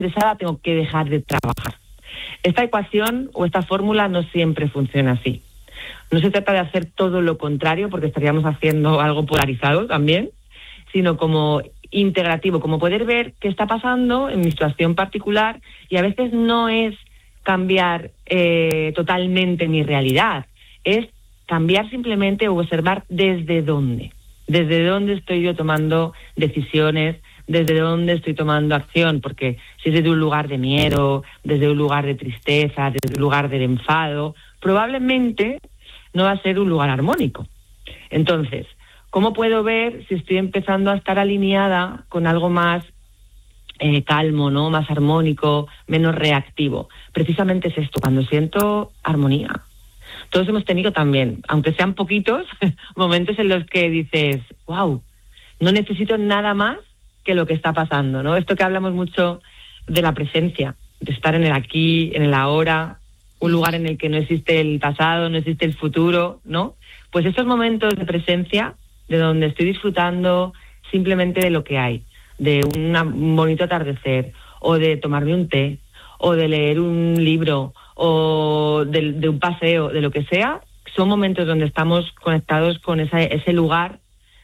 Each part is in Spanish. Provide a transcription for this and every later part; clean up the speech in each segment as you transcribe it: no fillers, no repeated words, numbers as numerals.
estresada tengo que dejar de trabajar. Esta ecuación o esta fórmula no siempre funciona así. No se trata de hacer todo lo contrario, porque estaríamos haciendo algo polarizado también, sino como integrativo, como poder ver qué está pasando en mi situación particular, y a veces no es cambiar totalmente mi realidad, es cambiar simplemente o observar desde dónde estoy yo tomando decisiones, desde dónde estoy tomando acción, porque si es desde un lugar de miedo, desde un lugar de tristeza, desde un lugar de enfado, probablemente no va a ser un lugar armónico. Entonces, ¿cómo puedo ver si estoy empezando a estar alineada con algo más calmo, ¿no? Más armónico, menos reactivo? Precisamente es esto, cuando siento armonía. Todos hemos tenido también, aunque sean poquitos, momentos en los que dices, wow, no necesito nada más que lo que está pasando, ¿no? Esto que hablamos mucho de la presencia, de estar en el aquí, en el ahora, un lugar en el que no existe el pasado, no existe el futuro, ¿no? Pues estos momentos de presencia, de donde estoy disfrutando simplemente de lo que hay, de un bonito atardecer, o de tomarme un té, o de leer un libro, o de un paseo, de lo que sea, son momentos donde estamos conectados con ese lugar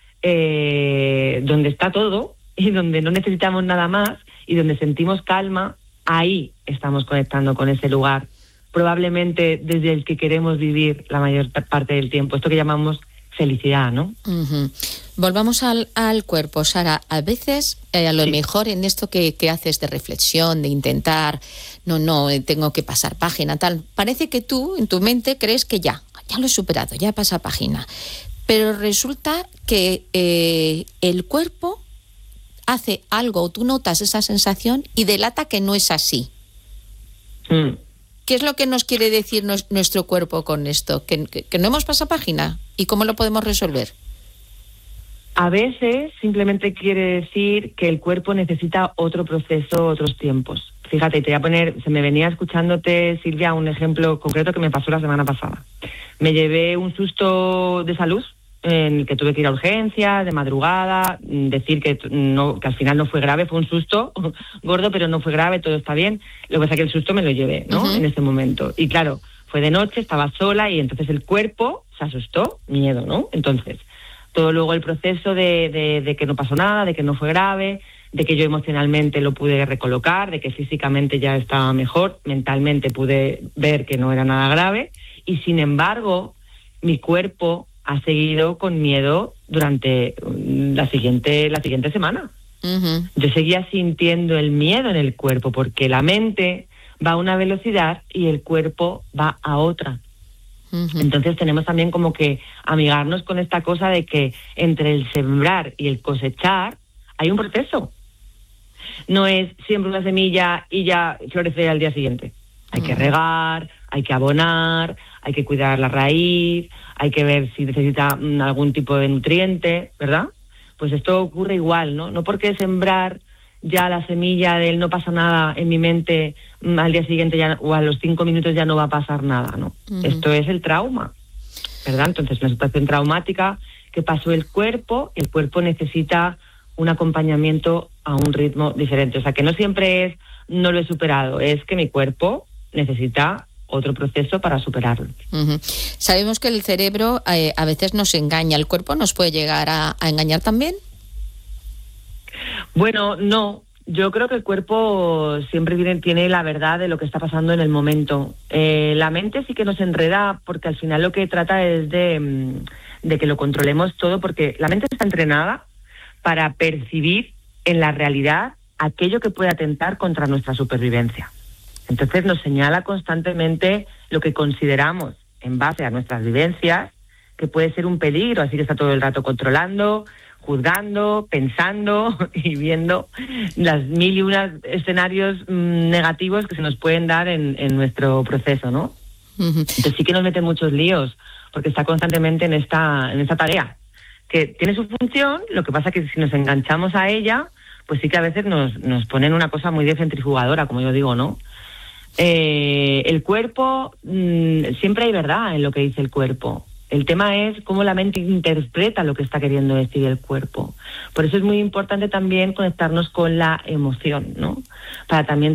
donde está todo y donde no necesitamos nada más y donde sentimos calma. Ahí estamos conectando con ese lugar, probablemente desde el que queremos vivir la mayor parte del tiempo, esto que llamamos felicidad, ¿no? Uh-huh. Volvamos al cuerpo, Sara. A veces, a lo mejor en esto que haces de reflexión, de intentar, no, tengo que pasar página, tal, parece que tú, en tu mente, crees que ya lo he superado, ya pasa página. Pero resulta que el cuerpo hace algo, tú notas esa sensación y delata que no es así. ¿Qué es lo que nos quiere decir nuestro cuerpo con esto? ¿Que no hemos pasado página? ¿Y cómo lo podemos resolver? A veces simplemente quiere decir que el cuerpo necesita otro proceso, otros tiempos. Fíjate, te voy a poner, se me venía escuchándote, Silvia, un ejemplo concreto que me pasó la semana pasada. Me llevé un susto de salud en el que tuve que ir a urgencias, de madrugada, decir que al final no fue grave, fue un susto gordo, pero no fue grave, todo está bien. Lo que pasa es que el susto me lo llevé, ¿no? Uh-huh. En ese momento. Y claro, fue de noche, estaba sola y entonces el cuerpo se asustó, miedo, ¿no? Entonces, todo luego el proceso de que no pasó nada, de que no fue grave, de que yo emocionalmente lo pude recolocar, de que físicamente ya estaba mejor, mentalmente pude ver que no era nada grave, y sin embargo, mi cuerpo ha seguido con miedo durante la siguiente semana. Uh-huh. Yo seguía sintiendo el miedo en el cuerpo, porque la mente va a una velocidad y el cuerpo va a otra. Uh-huh. Entonces tenemos también como que amigarnos con esta cosa de que entre el sembrar y el cosechar hay un proceso. No es siempre una semilla y ya florece al día siguiente. Hay que regar, hay que abonar, hay que cuidar la raíz, hay que ver si necesita algún tipo de nutriente, ¿verdad? Pues esto ocurre igual, ¿no? No porque sembrar ya la semilla del no pasa nada en mi mente, al día siguiente ya, o a los 5 minutos ya no va a pasar nada, ¿no? Uh-huh. Esto es el trauma, ¿verdad? Entonces, una situación traumática que pasó el cuerpo necesita un acompañamiento a un ritmo diferente. O sea, que no siempre es no lo he superado, es que mi cuerpo necesita otro proceso para superarlo. Uh-huh. Sabemos que el cerebro a veces nos engaña. ¿El cuerpo nos puede llegar a engañar también? Bueno, no. Yo creo que el cuerpo siempre tiene la verdad de lo que está pasando en el momento. La mente sí que nos enreda, porque al final lo que trata es de que lo controlemos todo, porque la mente está entrenada para percibir en la realidad aquello que puede atentar contra nuestra supervivencia. Entonces nos señala constantemente lo que consideramos, en base a nuestras vivencias, que puede ser un peligro, así que está todo el rato controlando, juzgando, pensando y viendo las 1001 escenarios negativos que se nos pueden dar en nuestro proceso, ¿no? Uh-huh. Entonces sí que nos mete muchos líos, porque está constantemente en esta tarea, que tiene su función. Lo que pasa es que si nos enganchamos a ella, pues sí que a veces nos ponen una cosa muy de centrifugadora, como yo digo, ¿no? El cuerpo, siempre hay verdad en lo que dice el cuerpo. El tema es cómo la mente interpreta lo que está queriendo decir el cuerpo. Por eso es muy importante también conectarnos con la emoción, ¿no? Para también